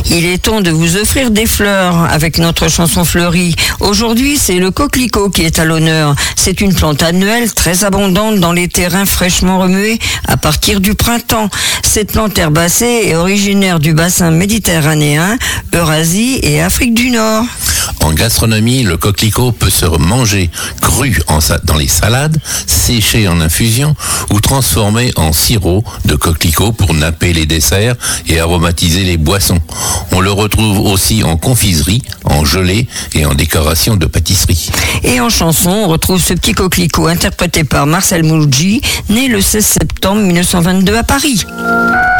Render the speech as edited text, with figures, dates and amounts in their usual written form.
Il est temps de vous offrir des fleurs avec notre chanson fleurie. Aujourd'hui, c'est le coquelicot qui est à l'honneur. C'est une plante annuelle très abondante dans les terrains fraîchement remués à partir du printemps. Cette plante herbacée est originaire du bassin méditerranéen, Eurasie et Afrique du Nord. En gastronomie, le coquelicot peut se manger cru dans les salades, séché en infusion ou transformé en sirop de coquelicot pour napper les desserts et aromatiser les boissons. On le retrouve aussi en confiserie, en gelée et en décoration de pâtisserie. Et en chanson, on retrouve ce petit coquelicot interprété par Marcel Mouloudji, né le 16 septembre 1922 à Paris.